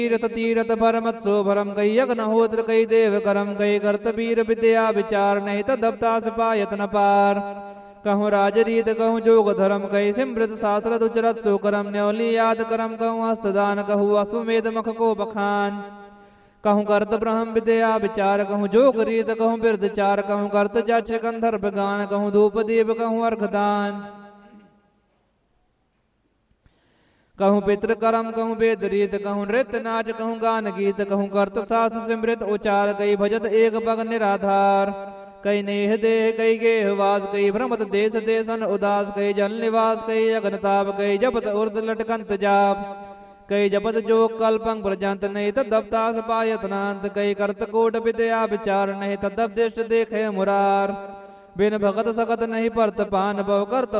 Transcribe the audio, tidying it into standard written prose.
तीरथ तीरथ भरमत्सो भरम कई यज्ञ होत्र कई देव करम कई कर्त वीर विद्या विचार नहीं तदप्ता पायतन पार। कहूँ राजरीत कहूँ जोग धर्म कई सिमृत शास्त्र दुचरत सो करम न्योली याद करम कहूँ हस्तदान कहूँ अश्वमेध मख को बखान। कहूँ कर्त ब्रह्म विद्या विचार कहूँ जोग रीत कहूँ बिरद चार कहूँ कर्त जक्ष गंधर्व गान कहूँ धूप दीप कहूँ अर्घदान। कहूँ पितृ करम कहूँ वेद रीत कहूँ नृत्य नाच कहूँ गान गीत कहूँ कर्त शास्त्र सिमृत उचार कई भजत एक पग निराधार। कई नेह देह कई गेह वास कई भ्रमत देश देशन उदास कई जल निवास कई अग्नताप कई जपत उर्द लटकंत जाप। कई जपत जो कल्पंग प्रजंत नहीं तदप्तास पायतनांत कई कर्त कोट विद्या विचार नहीं तदप दृष्ट देखे मुरार। बिन भगत सकत नहीं परत पान भव करत